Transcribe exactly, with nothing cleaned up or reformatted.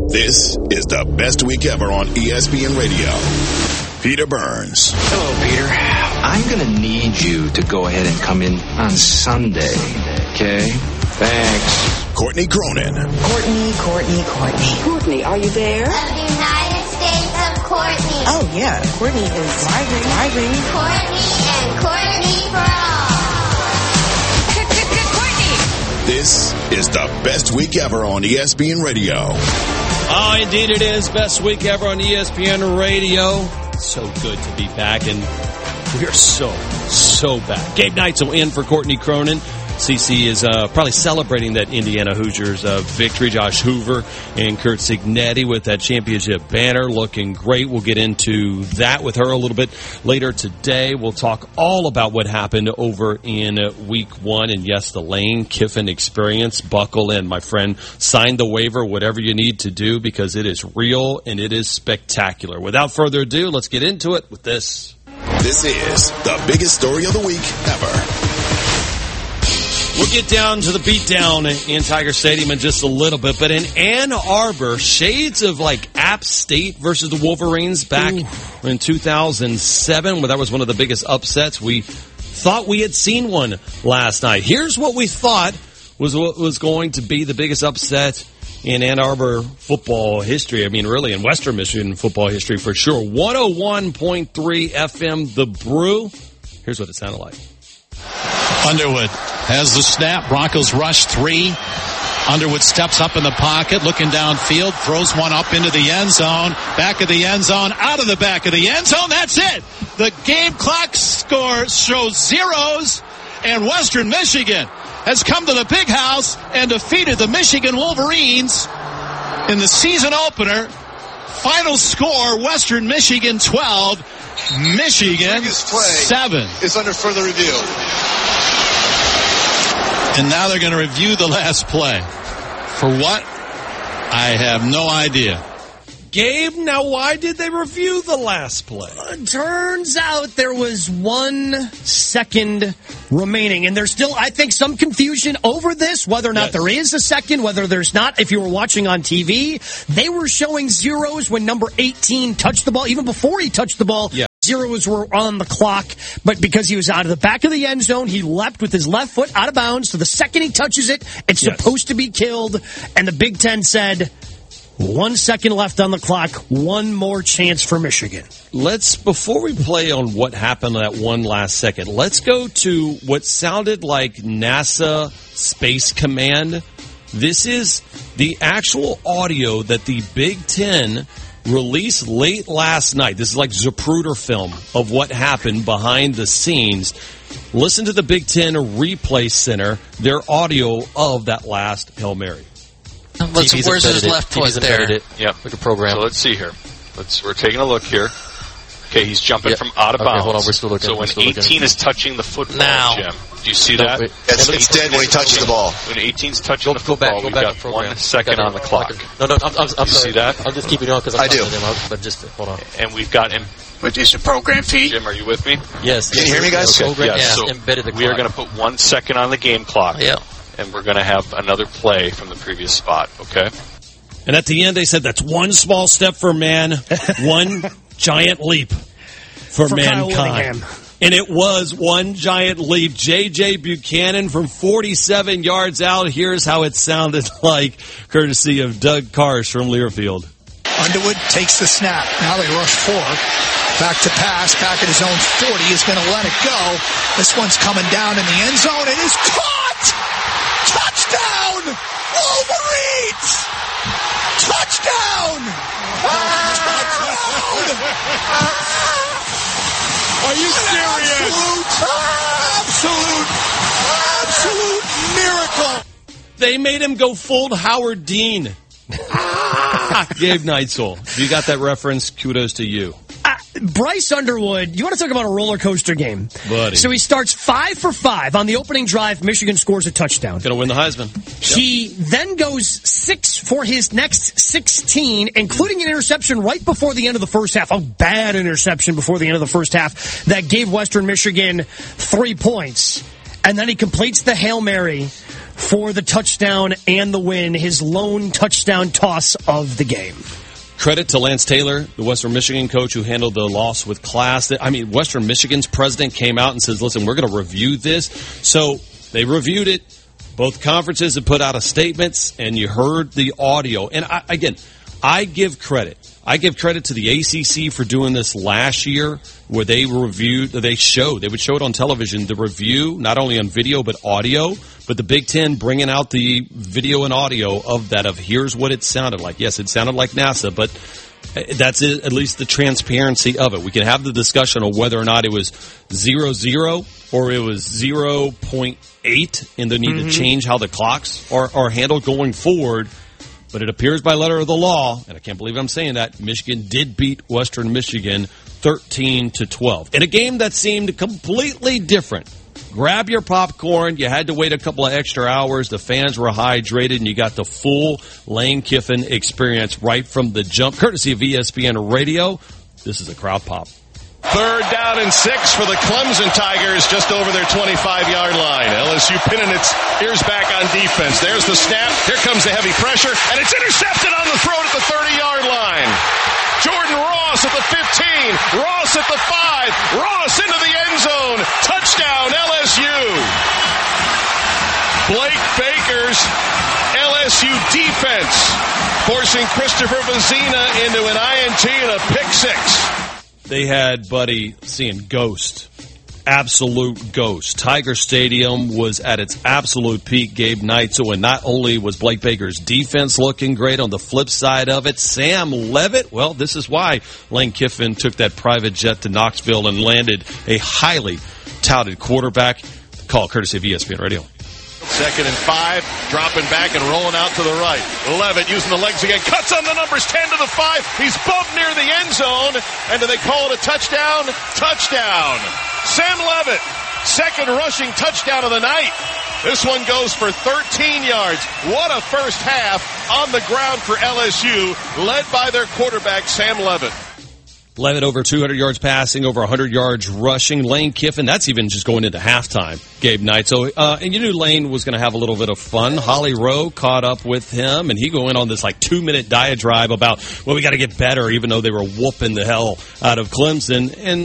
This is the best week ever on E S P N Radio. Peter Burns. Hello, Peter. I'm going to need you to go ahead and come in on Sunday, okay? Thanks. Courtney Cronin. Courtney, Courtney, Courtney. Courtney, are you there? Of the United States of Courtney. Oh, yeah. Courtney is driving, driving. Courtney and Courtney for all. Courtney. This is the best week ever on E S P N Radio. Oh, indeed it is. Best week ever on E S P N Radio. So good to be back, and we're so, so back. Gabe Neitzel in for Courtney Cronin. C C is uh, probably celebrating that Indiana Hoosiers uh, victory. Josh Hoover and Kurt Signetti with that championship banner looking great. We'll get into that with her a little bit later today. We'll talk all about what happened over in uh, week one. And yes, the Lane Kiffin experience. Buckle in, my friend. Sign the waiver, whatever you need to do, because it is real and it is spectacular. Without further ado, let's get into it with this. This is the biggest story of the week ever. We'll get down to the beatdown in Tiger Stadium in just a little bit, but in Ann Arbor, shades of like App State versus the Wolverines back Ooh. in two thousand seven, where that was one of the biggest upsets. We thought we had seen one last night. Here's what we thought was what was going to be the biggest upset in Ann Arbor football history. I mean, really in Western Michigan football history for sure. one oh one point three F M, The Brew. Here's what it sounded like. Underwood has the snap. Broncos rush three. Underwood steps up in the pocket, looking downfield, throws one up into the end zone, back of the end zone, out of the back of the end zone. That's it. The game clock score shows zeros, and Western Michigan has come to the big house and defeated the Michigan Wolverines in the season opener. Final score, Western Michigan twelve, Michigan seven. Is under further review. And now they're going to review the last play. For what? I have no idea. Gabe, now why did they review the last play? Uh, turns out there was one second remaining, and there's still, I think, some confusion over this, whether or not yes. there is a second, whether there's not. If you were watching on T V, they were showing zeros when number eighteen touched the ball, even before he touched the ball. Yeah. Zeros were on the clock, but because he was out of the back of the end zone, he leapt with his left foot out of bounds. So the second he touches it, it's yes. supposed to be killed. And the Big Ten said, one second left on the clock, one more chance for Michigan. Let's, before we play on what happened that one last second, let's go to what sounded like NASA Space Command. This is the actual audio that the Big Ten released late last night. This is like Zapruder film of what happened behind the scenes. Listen to the Big Ten Replay Center, their audio of that last Hail Mary. Let's, where's his left foot there? It. Yep. Like a program. So let's see here. Let's, we're taking a look here. Okay, he's jumping yep. from out of okay, bounds. Hold on, we're still looking. So when still eighteen looking. is touching the football, now. Jim, do you see no, that? It's, it's dead when he touches the ball. When eighteen's touching go, the football, go back, go we've back got one second on the clock. No, no, I'm, I'm, I'm you see that? I'm just keeping it on because I'm I do. him out, but just hold on. And we've got him. But is the program feed? Jim, are you with me? Yes. Can you hear me, guys? Okay. Yeah, yeah, so embedded the we are going to put one second on the game clock. Yeah. And we're going to have another play from the previous spot, okay? And at the end, they said that's one small step for man, one giant leap for, for mankind. And it was one giant leap. J J. Buchanan from forty-seven yards out. Here's how it sounded like, courtesy of Doug Karsh from Learfield. Underwood takes the snap. Now they rush four. Back to pass. Back at his own forty. He's going to let it go. This one's coming down in the end zone. It is caught! Touchdown! Wolverines! Touchdown! Touchdown! Are you serious? Absolute, absolute, absolute miracle. They made him go full Howard Dean. Gabe Neitzel. You got that reference? Kudos to you. Uh, Bryce Underwood, you want to talk about a roller coaster game? Buddy. So he starts five for five. On the opening drive, Michigan scores a touchdown. Going to win the Heisman. He yep. then goes six for his next sixteen, including an interception right before the end of the first half. A bad interception before the end of the first half that gave Western Michigan three points. And then he completes the Hail Mary for the touchdown and the win, his lone touchdown toss of the game. Credit to Lance Taylor, the Western Michigan coach who handled the loss with class. I mean, Western Michigan's president came out and says, listen, we're going to review this. So they reviewed it. Both conferences have put out a statements, and you heard the audio. And I, again, I give credit. I give credit to the A C C for doing this last year where they reviewed, they showed, they would show it on television, the review, not only on video but audio, but the Big Ten bringing out the video and audio of that, of here's what it sounded like. Yes, it sounded like NASA, but that's it, at least the transparency of it. We can have the discussion of whether or not it was zero zero or it was zero point eight and they need mm-hmm. to change how the clocks are, are handled going forward. But it appears by letter of the law, and I can't believe I'm saying that, Michigan did beat Western Michigan thirteen to twelve. In a game that seemed completely different. Grab your popcorn. You had to wait a couple of extra hours. The fans were hydrated, and you got the full Lane Kiffin experience right from the jump. Courtesy of E S P N Radio, this is a crowd pop. Third down and six for the Clemson Tigers just over their twenty-five-yard line. L S U pinning its ears back on defense. There's the snap. Here comes the heavy pressure, and it's intercepted on the throat at the thirty-yard line. Jordan Ross at the fifteen. Ross at the five. Ross into the end zone. Touchdown, L S U. Blake Baker's L S U defense forcing Christopher Vazina into an I N T and a pick six. They had Buddy seeing ghost. Absolute ghost. Tiger Stadium was at its absolute peak, Gabe Neitzel, and not only was Blake Baker's defense looking great, on the flip side of it, Sam Levitt, well, this is why Lane Kiffin took that private jet to Knoxville and landed a highly touted quarterback. Call courtesy of E S P N Radio. Second and five, dropping back and rolling out to the right. Levitt using the legs again, cuts on the numbers, ten to the five. He's bumped near the end zone, and do they call it a touchdown? Touchdown. Sam Levitt, second rushing touchdown of the night. This one goes for thirteen yards. What a first half on the ground for L S U, led by their quarterback, Sam Levitt. Levitt over two hundred yards passing, over one hundred yards rushing. Lane Kiffin, that's even just going into halftime, Gabe Knight. So, uh, and you knew Lane was going to have a little bit of fun. Holly Rowe caught up with him, and he go in on this like two-minute diatribe about, well, we got to get better, even though they were whooping the hell out of Clemson. And